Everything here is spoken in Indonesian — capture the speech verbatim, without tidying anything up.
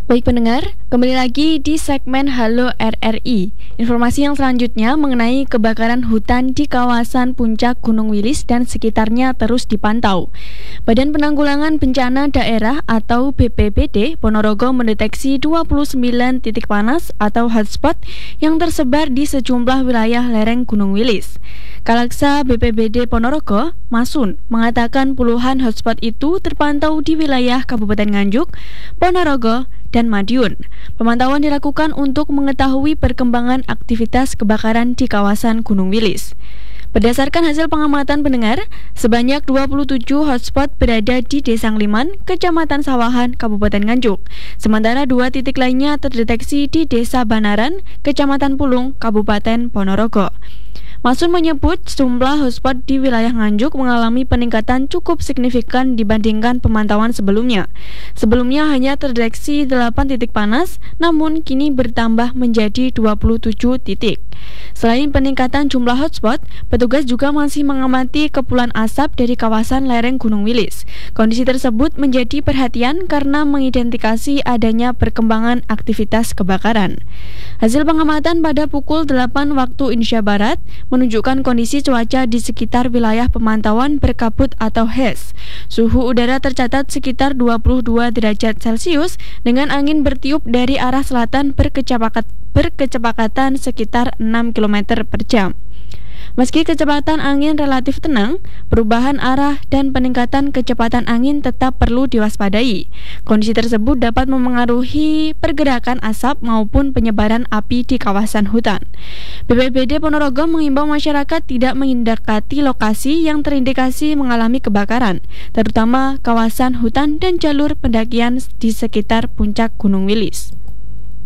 Baik pendengar, kembali lagi di segmen Halo R R I. Informasi yang selanjutnya mengenai kebakaran hutan di kawasan Puncak Gunung Wilis dan sekitarnya terus dipantau. Badan Penanggulangan Bencana Daerah atau B P B D Ponorogo mendeteksi dua puluh sembilan titik panas atau hotspot yang tersebar di sejumlah wilayah lereng Gunung Wilis. Kalaksa B P B D Ponorogo, Masun, mengatakan puluhan hotspot itu terpantau di wilayah Kabupaten Nganjuk, Ponorogo, dan Madiun. Pemantauan dilakukan untuk mengetahui perkembangan aktivitas kebakaran di kawasan Gunung Wilis. Berdasarkan hasil pengamatan pendengar, sebanyak dua puluh tujuh hotspot berada di Desa Ngliman, Kecamatan Sawahan, Kabupaten Nganjuk. Sementara dua titik lainnya terdeteksi di Desa Banaran, Kecamatan Pulung, Kabupaten Ponorogo. Masun menyebut jumlah hotspot di wilayah Nganjuk mengalami peningkatan cukup signifikan dibandingkan pemantauan sebelumnya. Sebelumnya hanya terdeteksi delapan titik panas, namun kini bertambah menjadi dua puluh tujuh titik. Selain peningkatan jumlah hotspot, petugas juga masih mengamati kepulan asap dari kawasan lereng Gunung Wilis. Kondisi tersebut menjadi perhatian karena mengidentifikasi adanya perkembangan aktivitas kebakaran. Hasil pengamatan pada pukul delapan waktu Indonesia Barat menunjukkan kondisi cuaca di sekitar wilayah pemantauan berkabut atau H E S. Suhu udara tercatat sekitar dua puluh dua derajat Celcius dengan angin bertiup dari arah selatan berkecepatan, berkecepatan sekitar enam kilometer per jam. Meski kecepatan angin relatif tenang, perubahan arah dan peningkatan kecepatan angin tetap perlu diwaspadai. Kondisi tersebut dapat memengaruhi pergerakan asap maupun penyebaran api di kawasan hutan. B P B D Ponorogo mengimbau masyarakat tidak mendekati lokasi yang terindikasi mengalami kebakaran, terutama kawasan hutan dan jalur pendakian di sekitar Puncak Gunung Wilis.